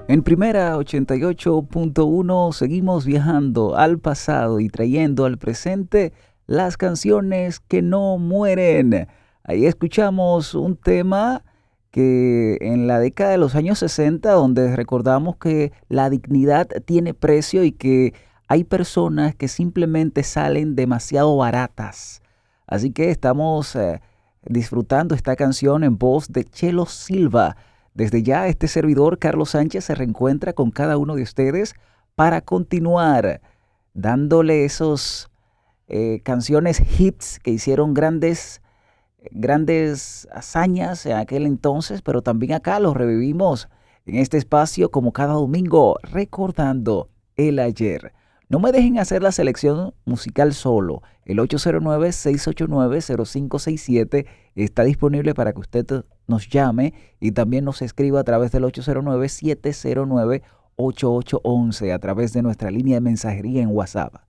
En Primera 88.1 seguimos viajando al pasado y trayendo al presente las canciones que no mueren. Ahí escuchamos un tema que en la década de los años 60, donde recordamos que la dignidad tiene precio y que hay personas que simplemente salen demasiado baratas. Así que estamos disfrutando esta canción en voz de Chelo Silva. Desde ya este servidor Carlos Sánchez se reencuentra con cada uno de ustedes para continuar dándole esos canciones hits que hicieron grandes hazañas en aquel entonces, pero también acá los revivimos en este espacio como cada domingo recordando el ayer. No me dejen hacer la selección musical solo. El 809-689-0567 está disponible para que usted nos llame y también nos escriba a través del 809-709-8811 a través de nuestra línea de mensajería en WhatsApp.